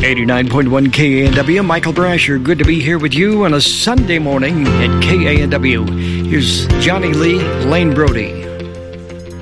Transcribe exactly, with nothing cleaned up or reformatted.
eighty-nine point one K A N W. Michael Brasher, good to be here with you on a Sunday morning at K A N W. Here's Johnny Lee, Lane Brody.